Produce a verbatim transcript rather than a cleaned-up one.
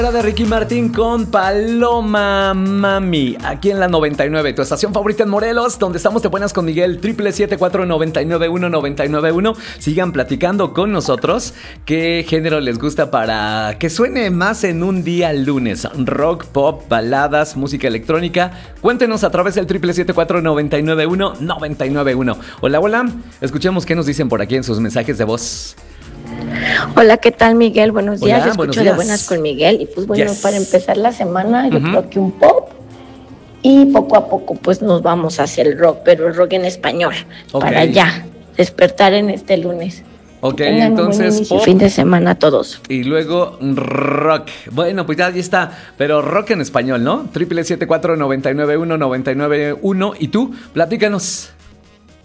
De Ricky Martin con Paloma Mami, aquí en la noventa y nueve, tu estación favorita en Morelos, donde estamos de buenas con Miguel. Triple siete cuatro nueve nueve uno nueve nueve uno. Sigan platicando con nosotros qué género les gusta para que suene más en un día lunes. Rock, pop, baladas, música electrónica. Cuéntenos a través del triple siete cuatro nueve nueve uno nueve nueve uno. Hola, hola, escuchemos qué nos dicen por aquí en sus mensajes de voz. Hola, ¿qué tal, Miguel? Buenos días. Hola, Yo escucho buenos de días. Buenas con Miguel. Y pues bueno, Yes. para empezar la semana, yo Uh-huh. creo que un pop. Y poco a poco, pues nos vamos hacia el rock, pero el rock en español. Ok. Para ya despertar en este lunes. Ok, Que tengan entonces un buen inicio, pop fin de semana a todos. y luego rock. Bueno, pues ya ahí está, pero rock en español, ¿no? Triple siete cuatro nueve nueve uno nueve nueve uno. ¿Y tú? Platícanos.